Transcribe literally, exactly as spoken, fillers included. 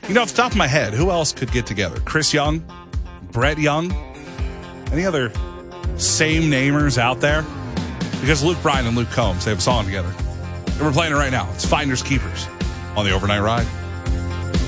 You know, off the top of my head, who else could get together? Chris Young, Brett Young, any other same namers out there? Because Luke Bryan and Luke Combs, they have a song together. And we're playing it right now. It's Finders Keepers on the Overnight Ride.